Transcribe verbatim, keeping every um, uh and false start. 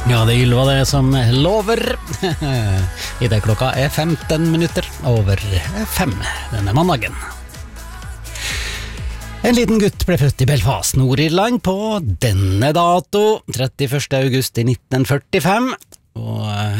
Ja, det er Ylva det som lover. I det klokka er femten minutter over fem denne mandagen. En liten gutt ble født i Belfast, Nord-Irland på denne dato, trettiførste august i nitten førtifem. Og